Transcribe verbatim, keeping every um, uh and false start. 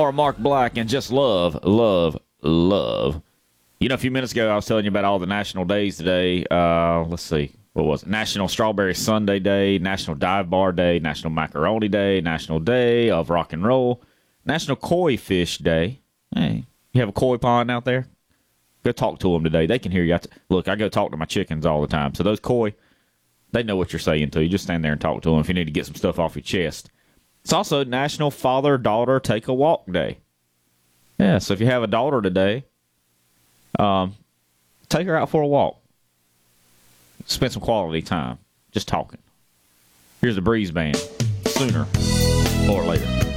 are Mark Black, and just love, love, love. You know, a few minutes ago, I was telling you about all the national days today. Uh, let's see. What was it? National Strawberry Sundae Day, National Dive Bar Day, National Macaroni Day, National Day of Rock and Roll, National Koi Fish Day. Hey, you have a koi pond out there? Go talk to them today. They can hear you. Look, I go talk to my chickens all the time. So those koi, they know what you're saying to you. Just stand there and talk to them if you need to get some stuff off your chest. It's also National Father-Daughter Take a Walk Day. Yeah, so if you have a daughter today, um, take her out for a walk. Spend some quality time just talking. Here's the Breeze Band. Sooner or later.